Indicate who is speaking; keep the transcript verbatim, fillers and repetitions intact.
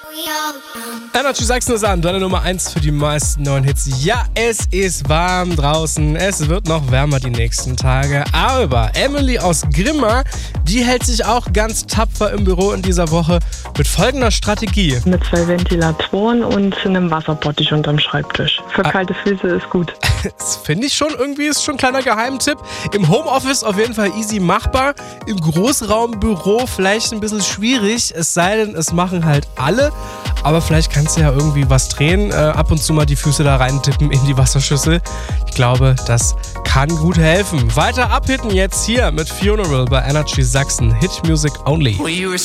Speaker 1: Energy Sachsen ist an, deine Nummer eins für die meisten neuen Hits. Ja, es ist warm draußen, es wird noch wärmer die nächsten Tage. Aber Emily aus Grimma, die hält sich auch ganz tapfer im Büro in dieser Woche mit folgender Strategie.
Speaker 2: Mit zwei Ventilatoren und einem Wasserbottich unterm Schreibtisch. Für
Speaker 1: Ah.
Speaker 2: kalte Füße ist gut.
Speaker 1: Das finde ich schon irgendwie, ist schon ein kleiner Geheimtipp. Im Homeoffice auf jeden Fall easy machbar. Im Großraumbüro vielleicht ein bisschen schwierig, es sei denn, es machen halt alle. Aber vielleicht kannst du ja irgendwie was drehen, äh, ab und zu mal die Füße da reintippen in die Wasserschüssel. Ich glaube, das kann gut helfen. Weiter abhitten jetzt hier mit Funeral bei Energy Sachsen. Hit Music Only.